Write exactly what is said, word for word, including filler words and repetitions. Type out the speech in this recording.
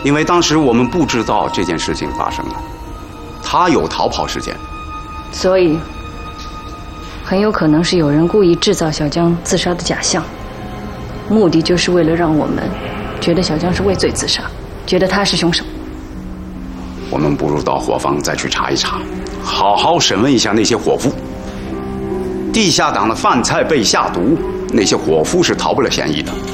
因为当时我们不知道这件事情发生了，他有逃跑时间， 所以很有可能是有人故意制造小江自杀的假象，目的就是为了让我们觉得小江是畏罪自杀，觉得他是凶手。 我们不如到伙房再去查一查，好好审问一下那些伙夫。地下党的饭菜被下毒，那些伙夫是逃不了嫌疑的。